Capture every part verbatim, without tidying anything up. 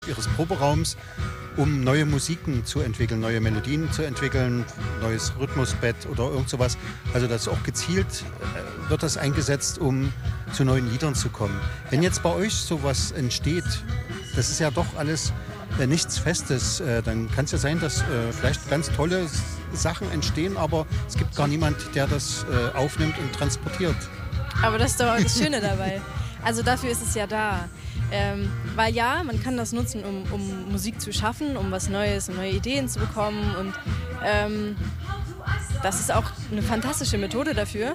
Ihres Proberaums, um neue Musiken zu entwickeln, neue Melodien zu entwickeln, neues Rhythmusbett oder irgend sowas. Also das ist auch gezielt, äh, wird das eingesetzt, um zu neuen Liedern zu kommen. Wenn jetzt bei euch sowas entsteht, das ist ja doch alles äh, nichts Festes, äh, dann kann es ja sein, dass äh, vielleicht ganz tolle Sachen entstehen, aber es gibt gar niemand, der das äh, aufnimmt und transportiert. Aber das ist doch auch das Schöne dabei. Also dafür ist es ja da. Ähm, weil ja, man kann das nutzen, um, um Musik zu schaffen, um was Neues, um neue Ideen zu bekommen. Und ähm, das ist auch eine fantastische Methode dafür.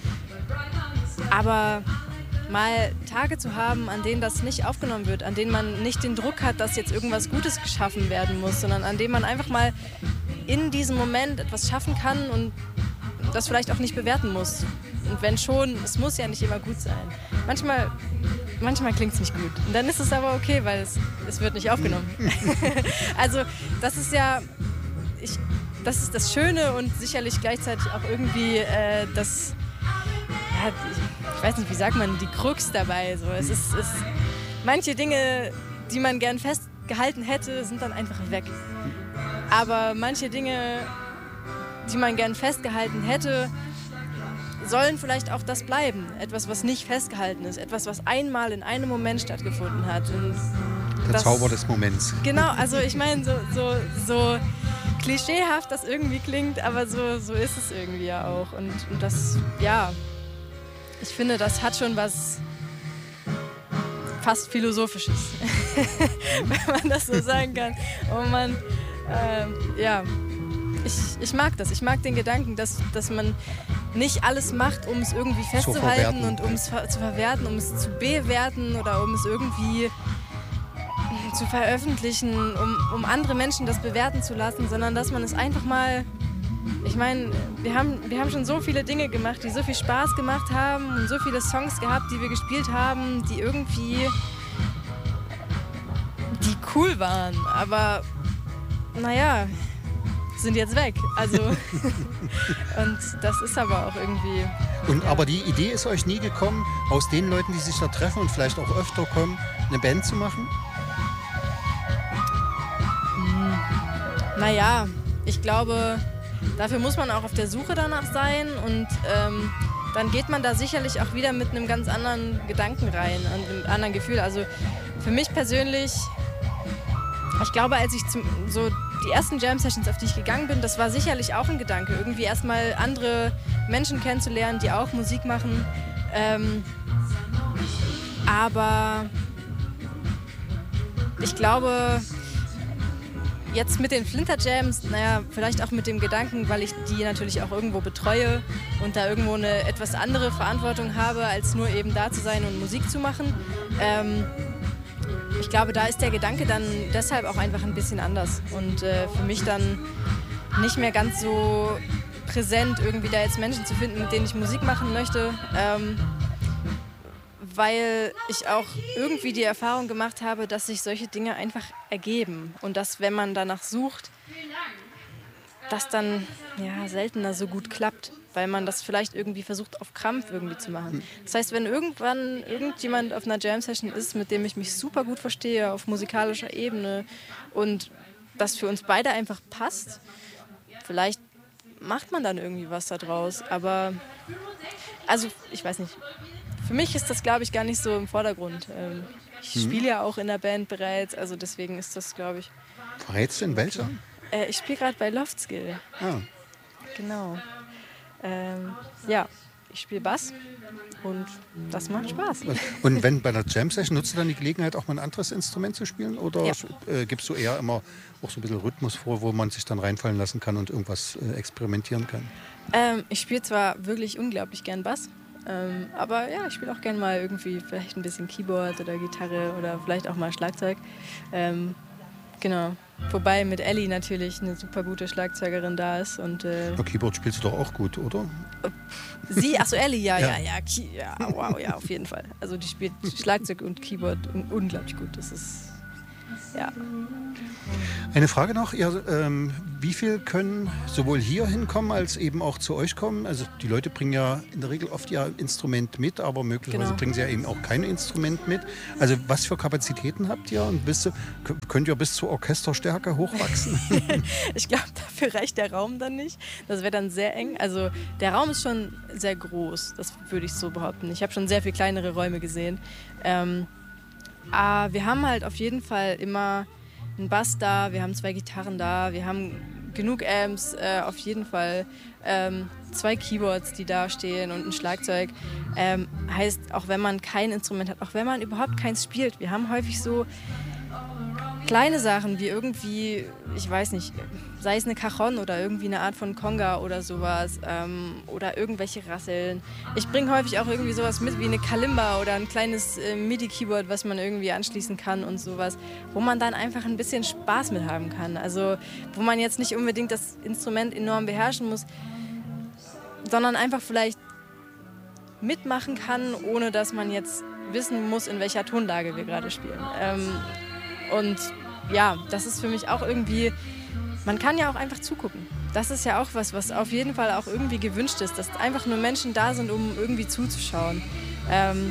Aber mal Tage zu haben, an denen das nicht aufgenommen wird, an denen man nicht den Druck hat, dass jetzt irgendwas Gutes geschaffen werden muss, sondern an denen man einfach mal in diesem Moment etwas schaffen kann und das vielleicht auch nicht bewerten muss. Und wenn schon, es muss ja nicht immer gut sein. Manchmal, manchmal klingt es nicht gut. Und dann ist es aber okay, weil es, es wird nicht aufgenommen. Also das ist ja, ich, das ist das Schöne und sicherlich gleichzeitig auch irgendwie äh, das, ja, ich weiß nicht, wie sagt man, die Krux dabei. So. Es ist, es, manche Dinge, die man gern festgehalten hätte, sind dann einfach weg. Aber manche Dinge, die man gern festgehalten hätte, sollen vielleicht auch das bleiben. Etwas, was nicht festgehalten ist. Etwas, was einmal in einem Moment stattgefunden hat. Und Der das, Zauber des Moments. Genau, also ich meine, so, so, so klischeehaft das irgendwie klingt, aber so, so ist es irgendwie ja auch. Und, und das, ja, ich finde, das hat schon was fast Philosophisches. Wenn man das so sagen kann. Und man, ähm, ja... Ich, ich mag das. Ich mag den Gedanken, dass, dass man nicht alles macht, um es irgendwie festzuhalten und um es ver- zu verwerten, um es zu bewerten oder um es irgendwie zu veröffentlichen, um, um andere Menschen das bewerten zu lassen, sondern dass man es einfach mal... Ich meine, wir haben, wir haben schon so viele Dinge gemacht, die so viel Spaß gemacht haben und so viele Songs gehabt, die wir gespielt haben, die irgendwie... die cool waren, aber naja... sind jetzt weg. Also und das ist aber auch irgendwie... Und ja. Aber die Idee ist euch nie gekommen, aus den Leuten, die sich da treffen und vielleicht auch öfter kommen, eine Band zu machen? Hm. Naja, ich glaube, dafür muss man auch auf der Suche danach sein und ähm, dann geht man da sicherlich auch wieder mit einem ganz anderen Gedanken rein und einem anderen Gefühl. Also für mich persönlich, ich glaube, als ich zum, so die ersten Jam-Sessions, auf die ich gegangen bin, das war sicherlich auch ein Gedanke, irgendwie erstmal andere Menschen kennenzulernen, die auch Musik machen. Ähm, aber ich glaube, jetzt mit den Flinter-Jams, naja, vielleicht auch mit dem Gedanken, weil ich die natürlich auch irgendwo betreue und da irgendwo eine etwas andere Verantwortung habe, als nur eben da zu sein und Musik zu machen. Ähm, Ich glaube, da ist der Gedanke dann deshalb auch einfach ein bisschen anders und äh, für mich dann nicht mehr ganz so präsent, irgendwie da jetzt Menschen zu finden, mit denen ich Musik machen möchte, ähm, weil ich auch irgendwie die Erfahrung gemacht habe, dass sich solche Dinge einfach ergeben und dass, wenn man danach sucht, das dann ja, seltener so gut klappt, weil man das vielleicht irgendwie versucht, auf Krampf irgendwie zu machen. Das heißt, wenn irgendwann irgendjemand auf einer Jam-Session ist, mit dem ich mich super gut verstehe, auf musikalischer Ebene und das für uns beide einfach passt, vielleicht macht man dann irgendwie was da draus. Aber, also, ich weiß nicht. Für mich ist das, glaube ich, gar nicht so im Vordergrund. Ich spiele ja auch in der Band bereits, also deswegen ist das, glaube ich... Bereits in welcher? Äh, ich spiele gerade bei Loftskill. Ah. Genau. Ähm, ja, ich spiele Bass und das macht Spaß. Und wenn bei der Jam-Session, nutzt du dann die Gelegenheit, auch mal ein anderes Instrument zu spielen? Oder ja. äh, gibst du eher immer auch so ein bisschen Rhythmus vor, wo man sich dann reinfallen lassen kann und irgendwas äh, experimentieren kann? Ähm, ich spiele zwar wirklich unglaublich gern Bass, ähm, aber ja, ich spiele auch gern mal irgendwie vielleicht ein bisschen Keyboard oder Gitarre oder vielleicht auch mal Schlagzeug. Ähm, genau. Wobei mit Ellie natürlich eine super gute Schlagzeugerin da ist. Und, äh, ja, Keyboard spielst du doch auch gut, oder? Sie? Achso, Ellie, ja, ja, ja. ja, Key, ja, wow, ja, auf jeden Fall. Also die spielt Schlagzeug und Keyboard un- unglaublich gut. Das ist, Ja. Eine Frage noch, ja, ähm, wie viel können sowohl hier hinkommen als eben auch zu euch kommen? Also die Leute bringen ja in der Regel oft ihr Instrument mit, aber möglicherweise Genau. bringen sie ja eben auch kein Instrument mit. Also was für Kapazitäten habt ihr und bis zu, könnt ihr bis zur Orchesterstärke hochwachsen? Ich glaube, dafür reicht der Raum dann nicht. Das wäre dann sehr eng. Also der Raum ist schon sehr groß, das würde ich so behaupten. Ich habe schon sehr viel kleinere Räume gesehen. Ähm, aber wir haben halt auf jeden Fall immer einen Bass da, wir haben zwei Gitarren da, wir haben genug Amps, äh, auf jeden Fall ähm, zwei Keyboards, die da stehen und ein Schlagzeug. Ähm, heißt, auch wenn man kein Instrument hat, auch wenn man überhaupt keins spielt, wir haben häufig so kleine Sachen wie irgendwie, ich weiß nicht, sei es eine Cajon oder irgendwie eine Art von Conga oder sowas ähm, oder irgendwelche Rasseln. Ich bringe häufig auch irgendwie sowas mit wie eine Kalimba oder ein kleines äh, MIDI-Keyboard, was man irgendwie anschließen kann und sowas, wo man dann einfach ein bisschen Spaß mit haben kann. Also wo man jetzt nicht unbedingt das Instrument enorm beherrschen muss, sondern einfach vielleicht mitmachen kann, ohne dass man jetzt wissen muss, in welcher Tonlage wir gerade spielen. Ähm, Und ja, das ist für mich auch irgendwie, man kann ja auch einfach zugucken. Das ist ja auch was, was auf jeden Fall auch irgendwie gewünscht ist, dass einfach nur Menschen da sind, um irgendwie zuzuschauen. Ähm,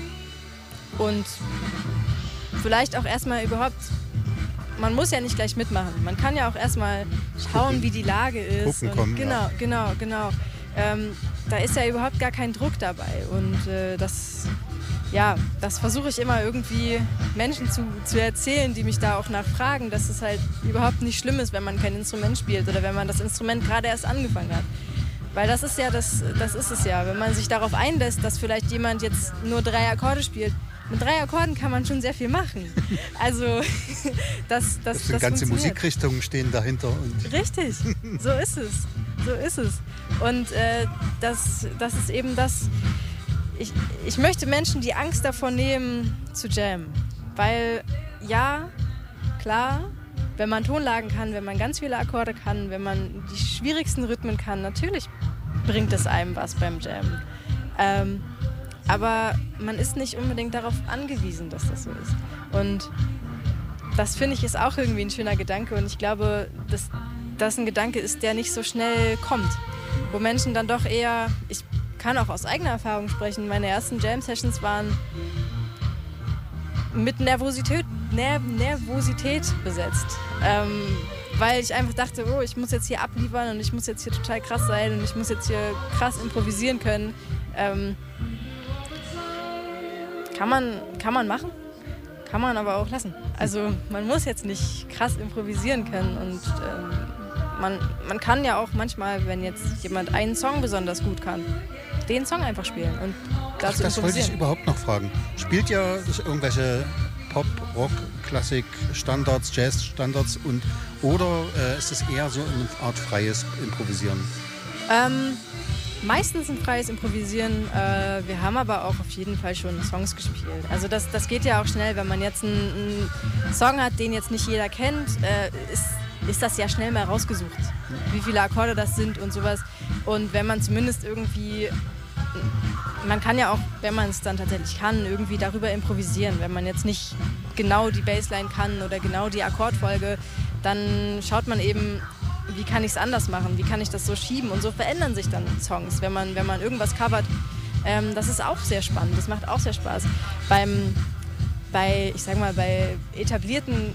und vielleicht auch erstmal überhaupt, man muss ja nicht gleich mitmachen. Man kann ja auch erstmal schauen, wie die Lage ist. Gucken und kommen, genau, ja. genau, genau. Ähm, da ist ja überhaupt gar kein Druck dabei. Und äh, das... Ja, das versuche ich immer irgendwie Menschen zu, zu erzählen, die mich da auch nachfragen, dass es halt überhaupt nicht schlimm ist, wenn man kein Instrument spielt oder wenn man das Instrument gerade erst angefangen hat. Weil das ist ja, das, das ist es ja, wenn man sich darauf einlässt, dass vielleicht jemand jetzt nur drei Akkorde spielt. Mit drei Akkorden kann man schon sehr viel machen. Also das, das, das sind das ganze funktioniert. Musikrichtungen stehen dahinter. Und Richtig, so ist es, so ist es. Und äh, das, das ist eben das... Ich, ich möchte Menschen die Angst davor nehmen, zu jammen. Weil, ja, klar, wenn man Tonlagen kann, wenn man ganz viele Akkorde kann, wenn man die schwierigsten Rhythmen kann, natürlich bringt es einem was beim Jammen. Ähm, aber man ist nicht unbedingt darauf angewiesen, dass das so ist. Und das, finde ich, ist auch irgendwie ein schöner Gedanke. Und ich glaube, dass das ein Gedanke ist, der nicht so schnell kommt. Wo Menschen dann doch eher... Ich, kann auch aus eigener Erfahrung sprechen. Meine ersten Jam-Sessions waren mit Nervosität, Ner Nervosität besetzt. Ähm, weil ich einfach dachte, oh, ich muss jetzt hier abliefern und ich muss jetzt hier total krass sein und ich muss jetzt hier krass improvisieren können. Ähm, kann man, kann man machen, kann man aber auch lassen. Also man muss jetzt nicht krass improvisieren können und ähm, man, man kann ja auch manchmal, wenn jetzt jemand einen Song besonders gut kann, den Song einfach spielen und dazu Ach, das wollte ich überhaupt noch fragen. Spielt ihr irgendwelche Pop, Rock, Klassik, Standards, Jazz-Standards und oder äh, ist es eher so eine Art freies Improvisieren? Ähm, meistens ein freies Improvisieren. Äh, wir haben aber auch auf jeden Fall schon Songs gespielt. Also das, das geht ja auch schnell, wenn man jetzt einen, einen Song hat, den jetzt nicht jeder kennt, äh, ist ist das ja schnell mal rausgesucht, wie viele Akkorde das sind und sowas. Und wenn man zumindest irgendwie, man kann ja auch, wenn man es dann tatsächlich kann, irgendwie darüber improvisieren. Wenn man jetzt nicht genau die Bassline kann oder genau die Akkordfolge, dann schaut man eben, wie kann ich es anders machen, wie kann ich das so schieben. Und so verändern sich dann Songs, wenn man, wenn man irgendwas covert. Ähm, das ist auch sehr spannend, das macht auch sehr Spaß. Beim, bei, ich sag mal, bei etablierten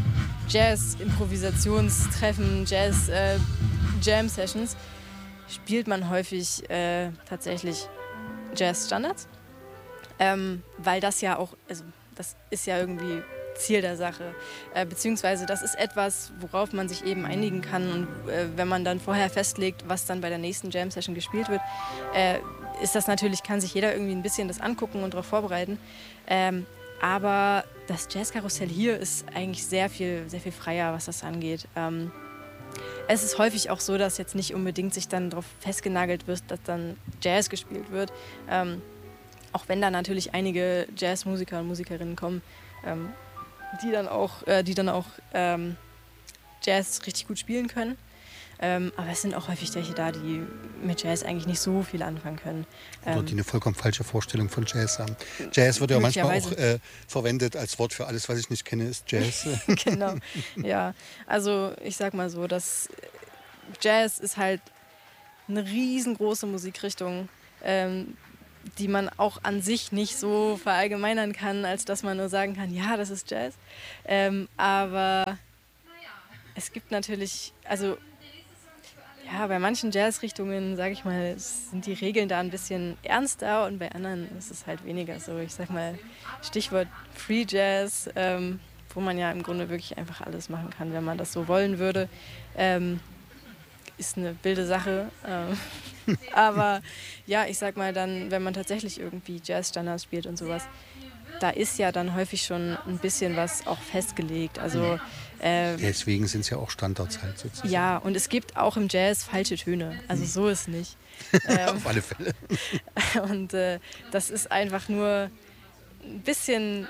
Jazz-Improvisationstreffen, Jazz-Jam-Sessions äh, spielt man häufig äh, tatsächlich Jazz-Standards, ähm, weil das ja auch, also das ist ja irgendwie Ziel der Sache, äh, beziehungsweise das ist etwas, worauf man sich eben einigen kann und äh, wenn man dann vorher festlegt, was dann bei der nächsten Jam-Session gespielt wird, äh, ist das natürlich, kann sich jeder irgendwie ein bisschen das angucken und darauf vorbereiten. Ähm, Aber das Jazzkarussell hier ist eigentlich sehr viel, sehr viel freier, was das angeht. Ähm, es ist häufig auch so, dass jetzt nicht unbedingt sich dann darauf festgenagelt wird, dass dann Jazz gespielt wird. Ähm, auch wenn da natürlich einige Jazzmusiker und Musikerinnen kommen, ähm, die dann auch, äh, die dann auch ähm, Jazz richtig gut spielen können. Ähm, aber es sind auch häufig welche da, die mit Jazz eigentlich nicht so viel anfangen können. Oder Ähm, die eine vollkommen falsche Vorstellung von Jazz haben. Jazz wird ja manchmal auch äh, verwendet als Wort für alles, was ich nicht kenne, ist Jazz. Genau, ja. Also ich sag mal so, dass Jazz ist halt eine riesengroße Musikrichtung, ähm, die man auch an sich nicht so verallgemeinern kann, als dass man nur sagen kann, ja, das ist Jazz. Ähm, aber es gibt natürlich, also ja, bei manchen Jazzrichtungen, sage ich mal, sind die Regeln da ein bisschen ernster und bei anderen ist es halt weniger so. Ich sag mal, Stichwort Free Jazz, ähm, wo man ja im Grunde wirklich einfach alles machen kann, wenn man das so wollen würde. Ähm, ist eine wilde Sache. Ähm, aber ja, ich sag mal dann, wenn man tatsächlich irgendwie Jazzstandards spielt und sowas, da ist ja dann häufig schon ein bisschen was auch festgelegt. Also äh, deswegen sind es ja auch Standards halt sozusagen. ja, und es gibt auch im Jazz falsche Töne. Also so ist nicht. ähm, Auf alle Fälle. Und äh, das ist einfach nur ein bisschen,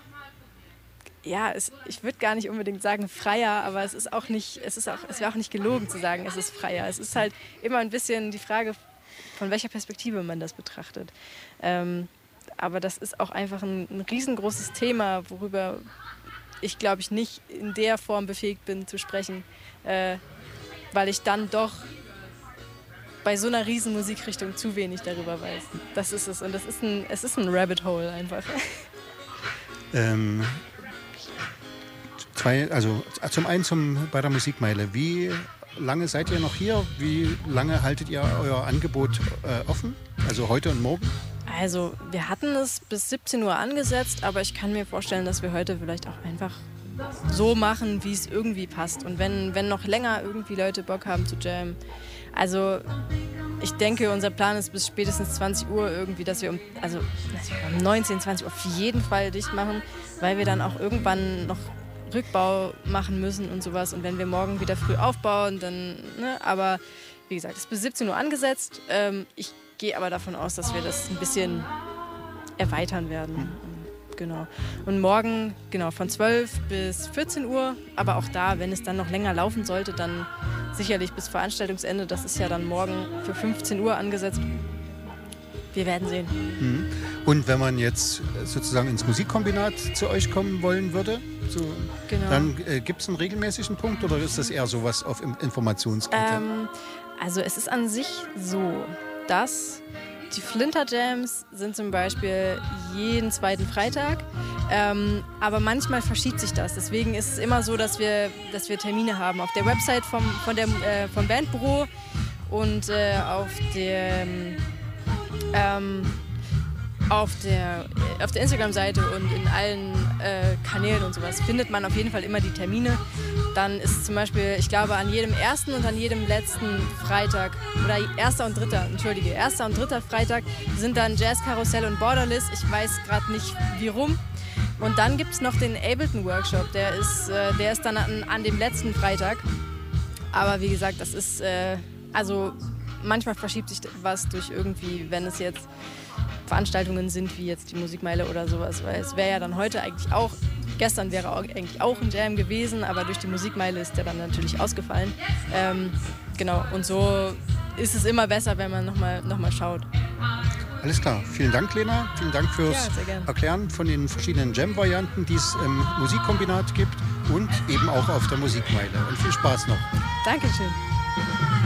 ja, es, ich würde gar nicht unbedingt sagen freier, aber es ist auch nicht, es ist auch, es wäre auch nicht gelogen zu sagen, es ist freier. Es ist halt immer ein bisschen die Frage, von welcher Perspektive man das betrachtet. Ähm, aber das ist auch einfach ein, ein riesengroßes Thema, worüber ich, glaube ich, nicht in der Form befähigt bin zu sprechen, äh, weil ich dann doch bei so einer riesen Musikrichtung zu wenig darüber weiß. Das ist es. Und das ist ein, es ist ein Rabbit Hole einfach. Ähm, zwei, also zum einen zum, bei der Musikmeile. Wie lange seid ihr noch hier? Wie lange haltet ihr euer Angebot äh, offen? Also heute und morgen? Also wir hatten es bis siebzehn Uhr angesetzt, aber ich kann mir vorstellen, dass wir heute vielleicht auch einfach so machen, wie es irgendwie passt. Und wenn, wenn noch länger irgendwie Leute Bock haben zu jammen. Also ich denke, unser Plan ist bis spätestens zwanzig Uhr irgendwie, dass wir um, also um neunzehn, zwanzig Uhr auf jeden Fall dicht machen, weil wir dann auch irgendwann noch Rückbau machen müssen und sowas. Und wenn wir morgen wieder früh aufbauen, dann, ne, aber wie gesagt, es ist bis siebzehn Uhr angesetzt. Ähm, ich gehe aber davon aus, dass wir das ein bisschen erweitern werden. Genau. Und morgen, genau, von zwölf bis vierzehn Uhr, aber auch da, wenn es dann noch länger laufen sollte, dann sicherlich bis Veranstaltungsende. Das ist ja dann morgen für fünfzehn Uhr angesetzt. Wir werden sehen. Und wenn man jetzt sozusagen ins Musikkombinat zu euch kommen wollen würde, so, Genau. dann äh, gibt es einen regelmäßigen Punkt oder ist das eher sowas auf Informationsgitter? Ähm, also es ist an sich so, dass die Flinter Jams sind zum Beispiel jeden zweiten Freitag, ähm, aber manchmal verschiebt sich das. Deswegen ist es immer so, dass wir, dass wir Termine haben auf der Website vom, von der, äh, vom Bandbüro und äh, auf dem ähm, auf der, auf der Instagram-Seite und in allen äh, Kanälen und sowas findet man auf jeden Fall immer die Termine. Dann ist zum Beispiel, ich glaube, an jedem ersten und an jedem letzten Freitag, oder erster und dritter, entschuldige, erster und dritter Freitag sind dann Jazzkarussell und Borderless. Ich weiß gerade nicht, wie rum. Und dann gibt es noch den Ableton-Workshop, der ist, äh, der ist dann an, an dem letzten Freitag. Aber wie gesagt, das ist, äh, also manchmal verschiebt sich was durch irgendwie, wenn es jetzt Veranstaltungen sind, wie jetzt die Musikmeile oder sowas, weil es wäre ja dann heute eigentlich auch, gestern wäre auch, eigentlich auch ein Jam gewesen, aber durch die Musikmeile ist der dann natürlich ausgefallen. Ähm, genau, und so ist es immer besser, wenn man nochmal noch mal schaut. Alles klar. Vielen Dank, Lena. Vielen Dank fürs Ja, sehr gerne. Erklären von den verschiedenen Jam-Varianten, die es im Musikkombinat gibt und eben auch auf der Musikmeile. Und viel Spaß noch. Dankeschön.